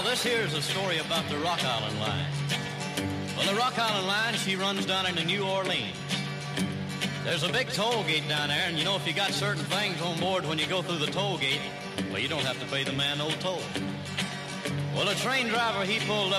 Well, this here's a story about the Rock Island Line. Well, the Rock Island Line, she runs down into New Orleans. There's a big toll gate down there, and you know if you got certain things on board when you go through the toll gate, well, you don't have to pay the man no toll. Well, a train driver, he pulled up